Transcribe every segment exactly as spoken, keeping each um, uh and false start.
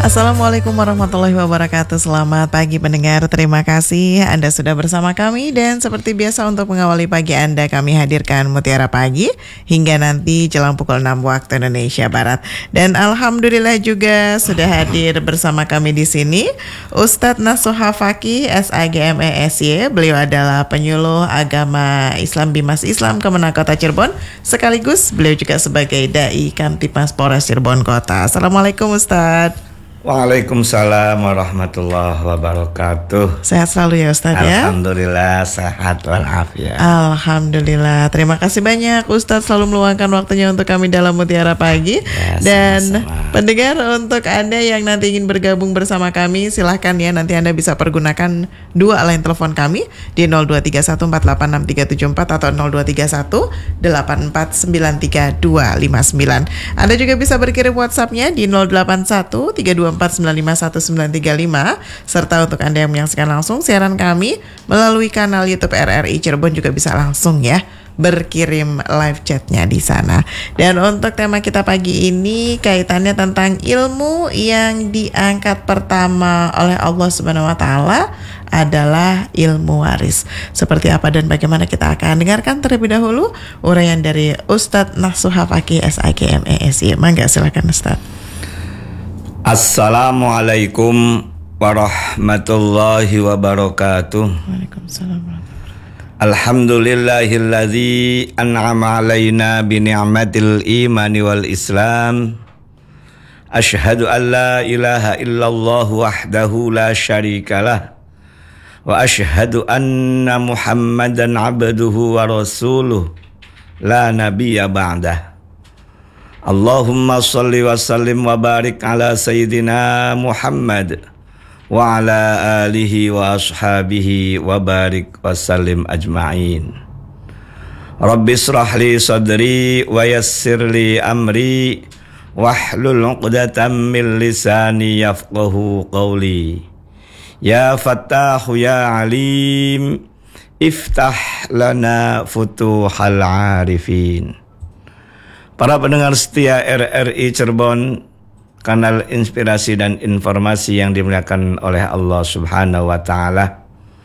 Assalamualaikum warahmatullahi wabarakatuh. Selamat pagi pendengar, terima kasih Anda sudah bersama kami. Dan seperti biasa untuk mengawali pagi Anda, kami hadirkan Mutiara Pagi hingga nanti jelang pukul enam waktu Indonesia Barat. Dan Alhamdulillah juga sudah hadir bersama kami di sini Ustadz Nasuha Fakih S A G M E S Y. Beliau adalah penyuluh agama Islam Bimas Islam Kemenak Kota Cirebon, sekaligus beliau juga sebagai Dai Kamtipmas Polres Cirebon Kota. Assalamualaikum Ustadz. Waalaikumsalam warahmatullahi wabarakatuh. Sehat selalu ya Ustadz ya. Alhamdulillah sehat walafiat. Alhamdulillah. Terima kasih banyak Ustadz selalu meluangkan waktunya untuk kami dalam Mutiara Pagi. Ya, Dan sama-sama. pendengar, untuk Anda yang nanti ingin bergabung bersama kami, silahkan ya, nanti Anda bisa pergunakan dua line telepon kami di nol dua tiga satu empat delapan enam tiga tujuh empat atau nol dua tiga satu delapan empat sembilan tiga dua lima sembilan. Anda juga bisa berkirim WhatsApp-nya di nol delapan satu tiga dua empat sembilan lima satu sembilan tiga lima. Serta untuk Anda yang menyaksikan langsung siaran kami melalui kanal YouTube R R I Cirebon juga bisa langsung ya berkirim live chatnya di sana. Dan untuk tema kita pagi ini kaitannya tentang ilmu yang diangkat pertama oleh Allah Subhanahu Wa Taala adalah ilmu waris. Seperti apa dan bagaimana, kita akan dengarkan terlebih dahulu uraian dari Ustadz Nasuha Fakih S A G M E S Y. Mangga silakan Ustadz. Assalamualaikum warahmatullahi wabarakatuh. Waalaikumsalam. Alhamdulillahilladzi an'ama alaina bi ni'matil imani wal islam. Asyhadu an la ilaha illallah wahdahu la syarikalah. Wa asyhadu anna Muhammadan abduhu wa rasuluh la nabiyya ba'dah. Allahumma salli wa sallim wa barik ala Sayyidina Muhammad wa ala alihi wa ashabihi wa barik wa sallim ajma'in. Rabbi israh li sadri wa yassir li amri wahlul 'uqdatam min lisani yafqahu qawli. Ya Fattahu ya Alim, iftah lana futuhal arifin. Para pendengar setia R R I Cirebon, kanal inspirasi dan informasi yang dimuliakan oleh Allah Subhanahu wa Ta'ala.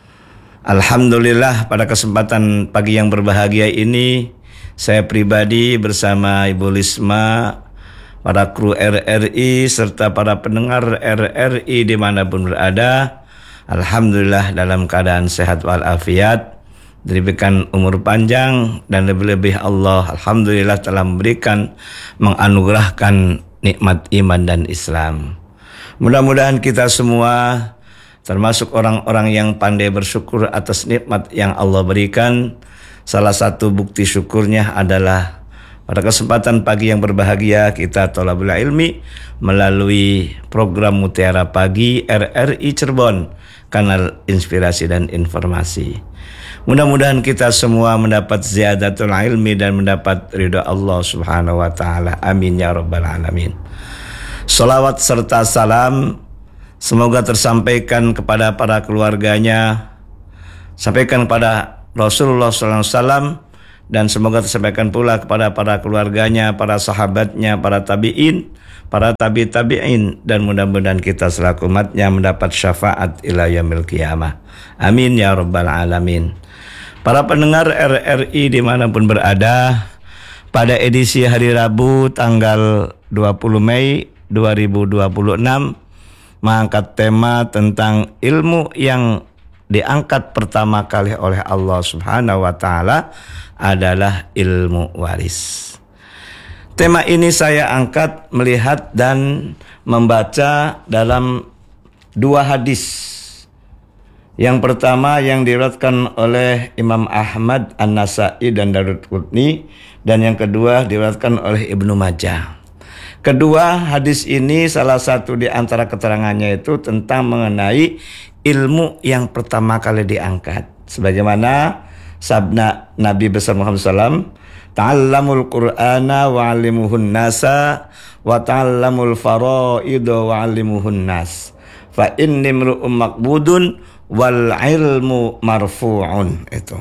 Alhamdulillah, pada kesempatan pagi yang berbahagia ini, saya pribadi bersama Ibu Lisma, para kru R R I serta para pendengar R R I dimanapun berada, alhamdulillah dalam keadaan sehat walafiat, diberikan umur panjang, dan lebih-lebih Allah alhamdulillah telah memberikan, menganugerahkan nikmat iman dan Islam. Mudah-mudahan kita semua termasuk orang-orang yang pandai bersyukur atas nikmat yang Allah berikan. Salah satu bukti syukurnya adalah pada kesempatan pagi yang berbahagia kita thalabul ilmi melalui program Mutiara Pagi R R I Cirebon, kanal inspirasi dan informasi. Mudah-mudahan kita semua mendapat ziyadatul ilmi dan mendapat ridha Allah Subhanahu wa Ta'ala. Amin ya rabbal alamin. Salawat serta salam semoga tersampaikan kepada para keluarganya, sampaikan kepada Rasulullah sallallahu alaihi wasallam, dan semoga tersampaikan pula kepada para keluarganya, para sahabatnya, para tabi'in, para tabi tabi'in, dan mudah-mudahan kita selaku umatnya mendapat syafaat ila yaumil qiyamah. Amin ya rabbal alamin. Para pendengar R R I dimanapun berada, pada edisi hari Rabu tanggal dua puluh Mei dua ribu dua puluh enam mengangkat tema tentang ilmu yang diangkat pertama kali oleh Allah Subhanahu wa Ta'ala adalah ilmu waris. Tema ini saya angkat melihat dan membaca dalam dua hadis. Yang pertama yang diriwayatkan oleh Imam Ahmad, An-Nasa'i dan Daruqutni, dan yang kedua diriwayatkan oleh Ibnu Majah. Kedua hadis ini salah satu di antara keterangannya itu tentang mengenai ilmu yang pertama kali diangkat. Sebagaimana sabda Nabi besar Muhammad shallallahu alaihi wasallam, ta'allamul Qur'ana wa'allimuhun nasa wa ta'allamul fara'ida wa'allimuhun nas fa inni mru'um maqbudun wal ilmu marfu'un. Itu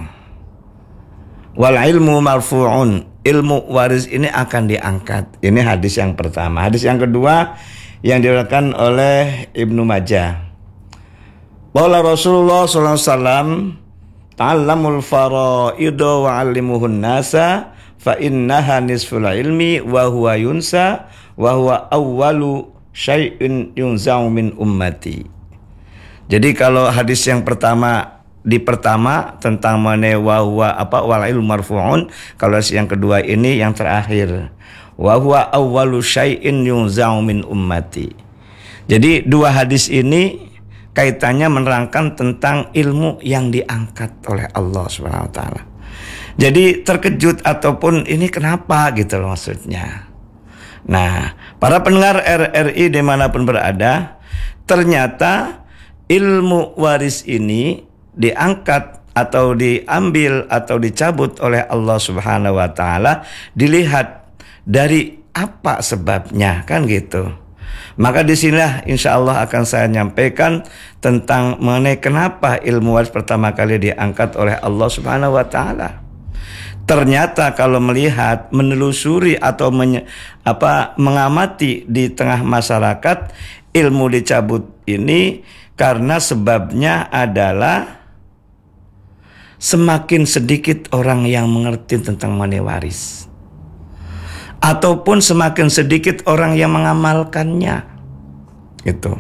wal ilmu marfu'un, ilmu waris ini akan diangkat. Ini hadis yang pertama. Hadis yang kedua yang diriwayatkan oleh Ibnu Majah. Qala Rasulullah sallallahu alaihi wasallam, ta'allamul fara'idha wa 'allimuhun nasa fa innaha nisful ilmi wa huwa yunsa wa huwa awwalu syai'in yunza'u min ummati. Jadi kalau hadis yang pertama di pertama tentang mengenai wa huwa apa wal ilmu marfu'un, kalau yang kedua ini yang terakhir wa huwa awwalu syai'in yunza'u min ummati. Jadi dua hadis ini kaitannya menerangkan tentang ilmu yang diangkat oleh Allah Subhanahu wa taala. Jadi terkejut ataupun ini kenapa gitu loh maksudnya. Nah, para pendengar R R I dimanapun berada, ternyata ilmu waris ini diangkat atau diambil atau dicabut oleh Allah Subhanahu wa taala dilihat dari apa sebabnya, kan gitu. Maka disinilah insya Allah akan saya nyampaikan tentang mengenai kenapa ilmu waris pertama kali diangkat oleh Allah Subhanahu wa taala. Ternyata kalau melihat, menelusuri atau menye, apa, mengamati di tengah masyarakat, ilmu dicabut ini karena sebabnya adalah semakin sedikit orang yang mengerti tentang mengenai waris, ataupun semakin sedikit orang yang mengamalkannya. Itu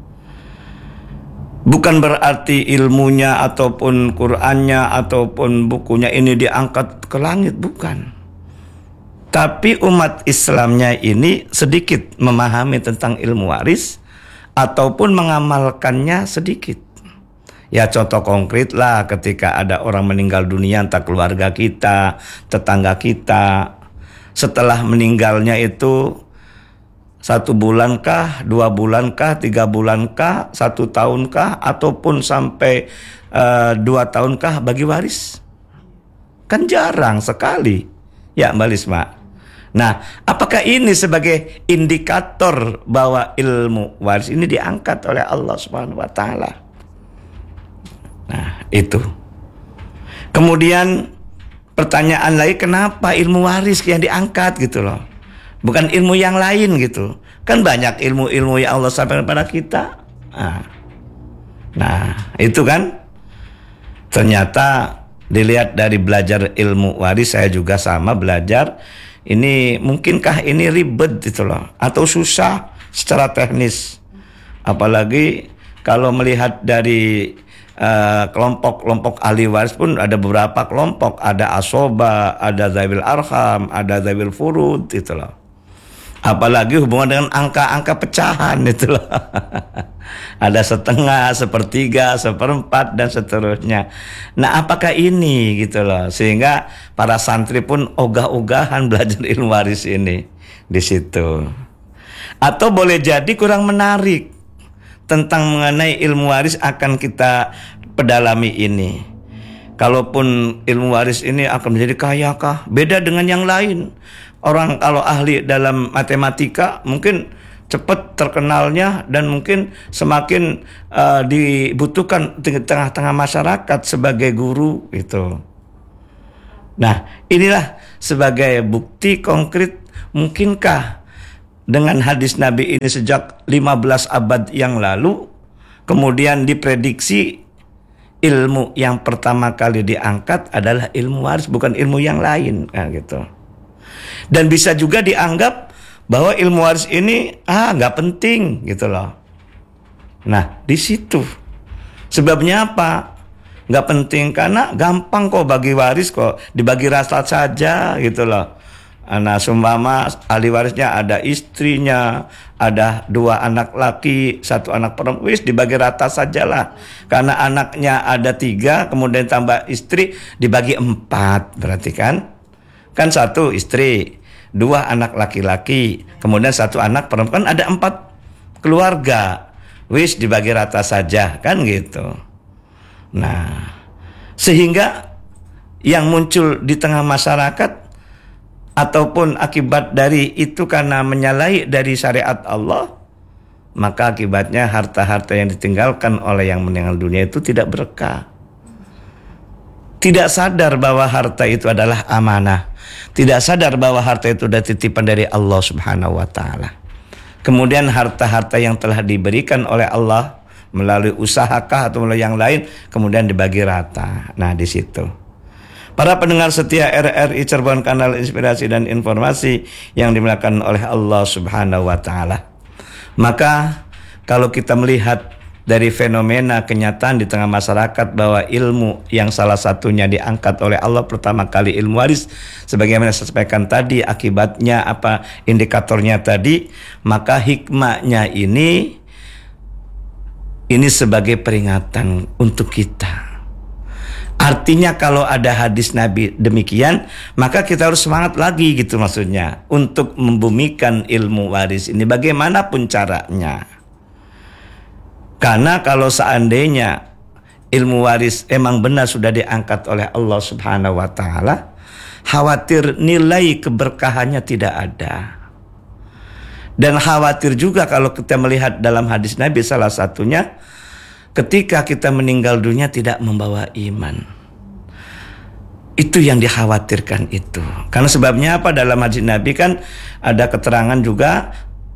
bukan berarti ilmunya ataupun Qur'annya ataupun bukunya ini diangkat ke langit, bukan. Tapi umat Islamnya ini sedikit memahami tentang ilmu waris ataupun mengamalkannya sedikit. Ya contoh konkret lah, ketika ada orang meninggal dunia, entah keluarga kita, tetangga kita, setelah meninggalnya itu satu bulankah, dua bulankah, tiga bulankah, satu tahunkah, ataupun sampai uh, dua tahunkah bagi waris? Kan jarang sekali, ya Mbak Lisma. Nah, apakah ini sebagai indikator bahwa ilmu waris ini diangkat oleh Allah Subhanahu wa taala? Nah, itu. Kemudian pertanyaan lagi, kenapa ilmu waris yang diangkat gitu loh? Bukan ilmu yang lain gitu. Kan banyak ilmu-ilmu yang Allah sampaikan kepada kita. Nah, nah itu kan. Ternyata dilihat dari belajar ilmu waris, saya juga sama belajar. Ini mungkinkah ini ribet gitu loh, atau susah secara teknis. Apalagi kalau melihat dari Uh, kelompok-kelompok ahli waris pun ada beberapa kelompok, ada asoba, ada zawil arham, ada zawil furud gitu loh. Apalagi hubungan dengan angka-angka pecahan itu loh. Ada setengah, sepertiga, seperempat dan seterusnya. Nah, apakah ini gitu loh, sehingga para santri pun ogah-ogahan belajar ilmu waris ini di situ. Atau boleh jadi kurang menarik tentang mengenai ilmu waris akan kita pedalami ini. Kalaupun ilmu waris ini akan menjadi kaya kah? Beda dengan yang lain. Orang kalau ahli dalam matematika mungkin cepat terkenalnya dan mungkin semakin uh, dibutuhkan di tengah-tengah masyarakat sebagai guru itu. Nah, inilah sebagai bukti konkret, mungkinkah dengan hadis Nabi ini sejak lima belas abad yang lalu, kemudian diprediksi ilmu yang pertama kali diangkat adalah ilmu waris, bukan ilmu yang lain, nah, gitu. Dan bisa juga dianggap bahwa ilmu waris ini ah nggak penting gitu loh. Nah, di situ sebabnya apa? Nggak penting karena gampang kok bagi waris, kok dibagi rata saja gitu loh. Nah, sumpama ahli warisnya ada istrinya, ada dua anak laki, satu anak perempuan, wis dibagi rata sajalah. Karena anaknya ada tiga, kemudian tambah istri dibagi empat, berarti kan? Kan satu istri, dua anak laki-laki, kemudian satu anak perempuan, ada empat keluarga, wis dibagi rata saja, kan gitu. Nah, sehingga yang muncul di tengah masyarakat ataupun akibat dari itu karena menyalahi dari syariat Allah, maka akibatnya harta-harta yang ditinggalkan oleh yang meninggal dunia itu tidak berkah. Tidak sadar bahwa harta itu adalah amanah. Tidak sadar bahwa harta itu adalah titipan dari Allah Subhanahu wa taala. Kemudian harta-harta yang telah diberikan oleh Allah melalui usahakah atau melalui yang lain, kemudian dibagi rata. Nah, di situ. Para pendengar setia R R I Cirebon, kanal inspirasi dan informasi yang dimuliakan oleh Allah Subhanahu wa taala. Maka kalau kita melihat dari fenomena kenyataan di tengah masyarakat bahwa ilmu yang salah satunya diangkat oleh Allah pertama kali ilmu waris, sebagaimana saya sampaikan tadi, akibatnya apa, indikatornya tadi, maka hikmahnya ini ini sebagai peringatan untuk kita. Artinya kalau ada hadis Nabi demikian, maka kita harus semangat lagi gitu maksudnya untuk membumikan ilmu waris ini bagaimanapun caranya. Karena kalau seandainya ilmu waris emang benar sudah diangkat oleh Allah Subhanahu wa taala, khawatir nilai keberkahannya tidak ada. Dan khawatir juga kalau kita melihat dalam hadis Nabi salah satunya, ketika kita meninggal dunia tidak membawa iman. Itu yang dikhawatirkan itu. Karena sebabnya apa, dalam hadis Nabi kan ada keterangan juga,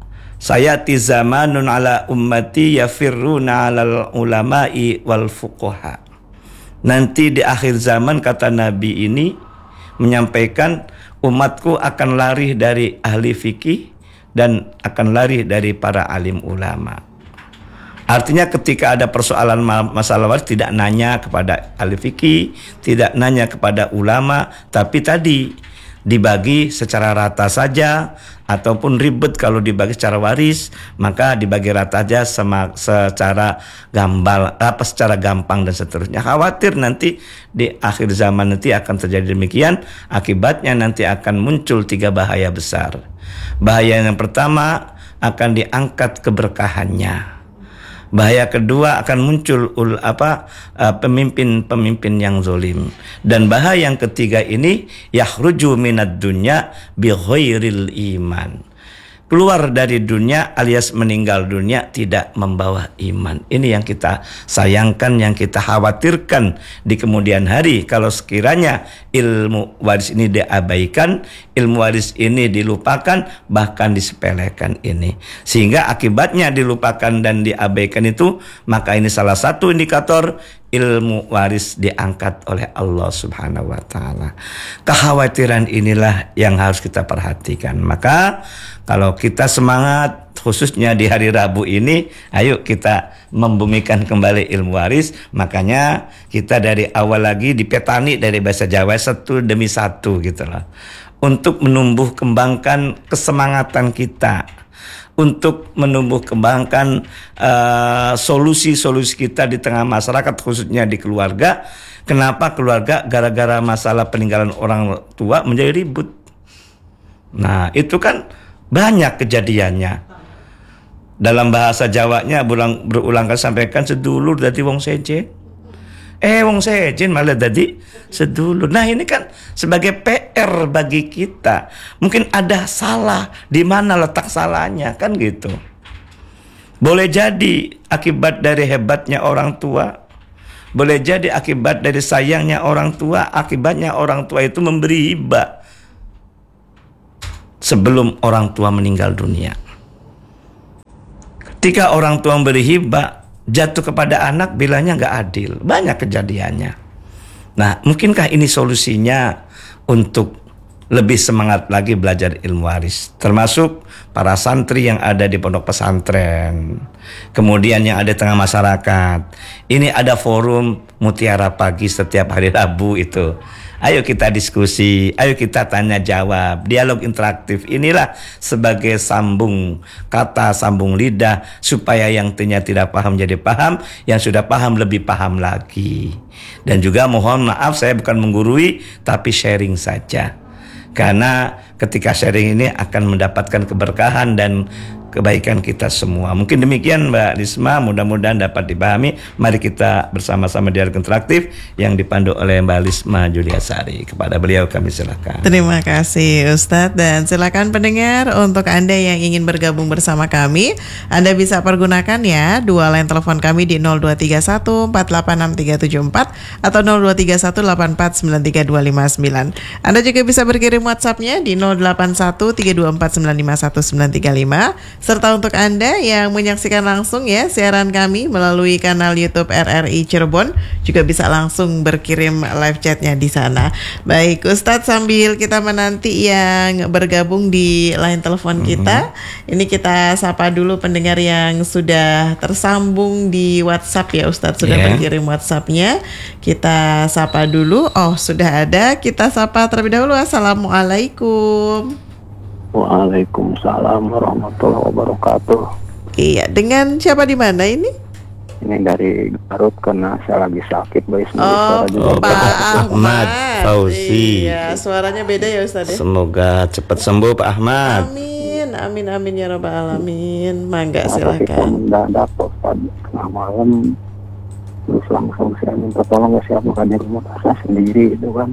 sayati zamanun ala ummati yafirruna alal ulama'i wal fuqaha. Nanti di akhir zaman, kata Nabi ini menyampaikan, umatku akan lari dari ahli fikih dan akan lari dari para alim ulama. Artinya ketika ada persoalan masalah waris tidak nanya kepada ahli fikih, tidak nanya kepada ulama, tapi tadi dibagi secara rata saja, ataupun ribet kalau dibagi secara waris, maka dibagi rata aja sama, secara gambal apa secara gampang dan seterusnya. Khawatir nanti di akhir zaman nanti akan terjadi demikian, akibatnya nanti akan muncul tiga bahaya besar. Bahaya yang pertama, akan diangkat keberkahannya. Bahaya kedua, akan muncul ul, apa uh, pemimpin-pemimpin yang zalim. Dan bahaya yang ketiga ini, yakhruju minad dunya bi ghairil iman. Keluar dari dunia alias meninggal dunia tidak membawa iman. Ini yang kita sayangkan, yang kita khawatirkan di kemudian hari kalau sekiranya ilmu waris ini diabaikan, ilmu waris ini dilupakan, bahkan disepelekan ini. Sehingga akibatnya dilupakan dan diabaikan itu, maka ini salah satu indikator ilmu waris diangkat oleh Allah Subhanahu wa taala. Kekhawatiran inilah yang harus kita perhatikan. Maka kalau kita semangat khususnya di hari Rabu ini, ayo kita membumikan kembali ilmu waris. Makanya kita dari awal lagi dipetani dari bahasa Jawa satu demi satu gitu loh. Untuk menumbuh kembangkan kesemangatan kita, untuk menumbuh kembangkan uh, solusi-solusi kita di tengah masyarakat, khususnya di keluarga. Kenapa keluarga gara-gara masalah peninggalan orang tua menjadi ribut? Nah, itu kan banyak kejadiannya. Dalam bahasa Jawanya berulang, berulang kali sampaikan, sedulur dadi wong sejen. Eh wong sejen malah dadi sedulur. Nah, ini kan sebagai P R bagi kita. Mungkin ada salah, di mana letak salahnya, kan gitu. Boleh jadi akibat dari hebatnya orang tua, boleh jadi akibat dari sayangnya orang tua, akibatnya orang tua itu memberi hibah sebelum orang tua meninggal dunia. Ketika orang tua memberi hibah, jatuh kepada anak, bilangnya nggak adil. Banyak kejadiannya. Nah, mungkinkah ini solusinya untuk lebih semangat lagi belajar ilmu waris, termasuk para santri yang ada di pondok pesantren, kemudian yang ada di tengah masyarakat. Ini ada forum Mutiara Pagi setiap hari Rabu itu. Ayo kita diskusi, ayo kita tanya jawab, dialog interaktif. Inilah sebagai sambung kata, sambung lidah, supaya yang tadinya tidak paham jadi paham, yang sudah paham lebih paham lagi. Dan juga mohon maaf, saya bukan menggurui, tapi sharing saja. Karena ketika sharing ini akan mendapatkan keberkahan dan kebaikan kita semua. Mungkin demikian Mbak Risma, mudah-mudahan dapat dipahami. Mari kita bersama-sama dialog interaktif yang dipandu oleh Mbak Risma Juliasari. Kepada beliau kami silakan. Terima kasih Ustadz, dan silakan pendengar, untuk Anda yang ingin bergabung bersama kami, Anda bisa pergunakan ya dua line telepon kami di nol dua tiga satu empat delapan enam tiga tujuh empat atau nol dua tiga satu delapan empat sembilan tiga dua lima sembilan. Anda juga bisa berkirim WhatsApp-nya di nol delapan satu tiga dua empat sembilan lima satu sembilan tiga lima. Serta untuk Anda yang menyaksikan langsung ya siaran kami melalui kanal YouTube R R I Cirebon, juga bisa langsung berkirim live chatnya di sana. Baik Ustadz, sambil kita menanti yang bergabung di line telepon kita, mm-hmm. ini kita sapa dulu pendengar yang sudah tersambung di WhatsApp ya Ustadz, sudah yeah. berkirim WhatsAppnya. Kita sapa dulu. Oh sudah ada, kita sapa terlebih dahulu. Assalamualaikum. Waalaikumsalam warahmatullahi wabarakatuh. Iya, dengan siapa di mana ini? Ini dari Garut karena saya lagi sakit, baik oh, suara juga. Oh, Pak Ahmad Fauzi. Iya, suaranya beda ya Ustaz ya. Semoga cepat sembuh Pak Ahmad. Amin, amin, amin ya rabbal alamin. Mangga silakan. Mendadak Ustaz, tengah malam terus langsung saya minta tolong ya siapa kan di rumah saya sendiri itu kan.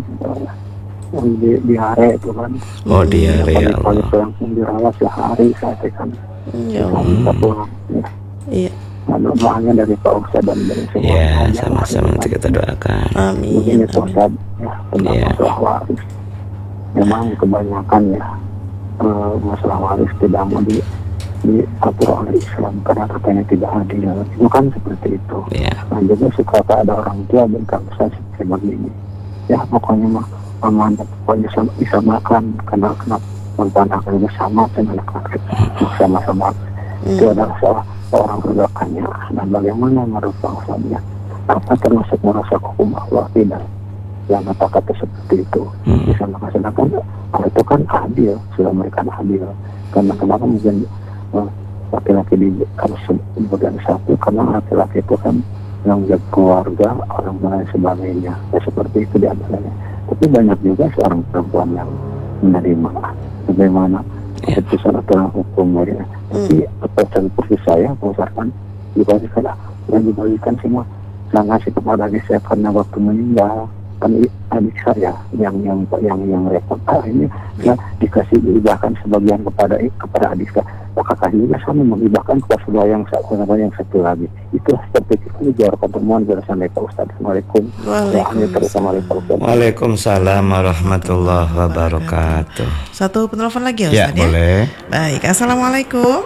Di diare itu kan. Oh diare ya Allah. Langsung dirawat sehari saya kan. Ya Allah. Pulang. Ya. Iya. Doanya dari Pak Ustadz dan dari semua. Ya sama-sama nanti kita doakan. Amin. Begini Pak Ustadz ya tentang ya. masalah waris. Memang kebanyakan ya uh, masalah waris tidak mau di diatur oleh Islam karena katanya tidak adil. Itu kan seperti itu. Ya. Nah juga suka ada orang tua berkata seperti begini. Ya pokoknya mah aman, pokoknya sama, bisa makan karena kenapa nonton akhirnya sama dengan anak-anak sama-sama hmm. itu adalah salah seorang perbuatannya. Dan bagaimana menurut bangsanya apa termasuk merasa hukum Allah tidak yang kata-kata seperti itu hmm. bisa menghasilkan kalau itu kan adil, sudah memberikan adil karena kenapa mungkin uh, laki-laki di harus bagian satu karena laki-laki itu kan yang menjaga keluarga, orang lain sebagainya ya, seperti itu diantaranya. Tapi banyak juga seorang perempuan yang menerima bagaimana keputusan aturan hukum ya. Tapi keputusan kursi saya berdasarkan diberikan dan diberikan semua saya ngasih kepada adik saya karena waktu meninggal kan adik saya yang yang yang yang repot ah, ini ya dikasih dihibahkan sebagian kepada kepada adik saya. Kakak juga sama menghibahkan kepada sebuah yang satu yang satu lagi. Itu seperti itu jawab pertemuan berdasarkan dari Pak Ustadz. Assalamualaikum. Waalaikumsalam. Waalaikumsalam warahmatullahi wabarakatuh. Satu penelpon lagi ya Ustadz ya? Ya boleh. Baik, assalamualaikum.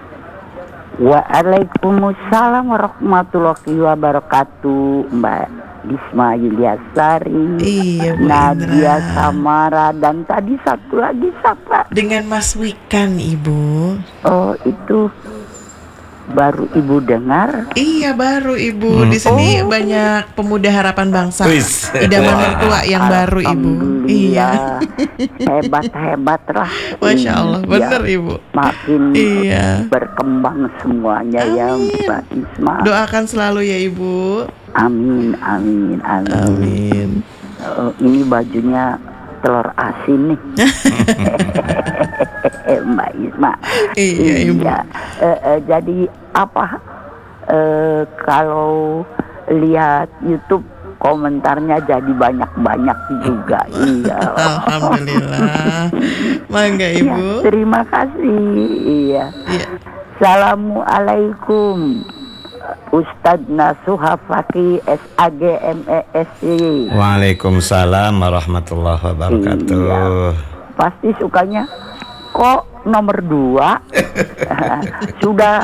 Waalaikumsalam warahmatullahi wabarakatuh, Mbak Isma Yuliasari, iya, Nadia Samara, dan tadi satu lagi siapa? Dengan Mas Wikan, Ibu. Oh, itu baru Ibu dengar? Iya, baru Ibu. Hmm. Di sini oh. banyak pemuda harapan bangsa. Wis. Idaman mertua yang baru Ibu. Iya. Hebat-hebat lah. Masya Allah, iya. bener Ibu. Makin iya. berkembang semuanya. Amin. Ya Mbak Isma. Doakan selalu ya Ibu. Amin, amin, amin. Amin. Uh, ini bajunya telur asin nih. Mbak Isma. Iya, Ibu. Iya. Uh, uh, jadi apa? Uh, kalau lihat YouTube komentarnya jadi banyak-banyak juga. Iya. Alhamdulillah. Mangga Ibu. Ya, terima kasih. Iya. Iya. Assalamualaikum. Ustadz Nasuha Fakih S A G M E S I. Waalaikumsalam warahmatullahi wabarakatuh. Iya. Pasti sukanya kok nomor dua sudah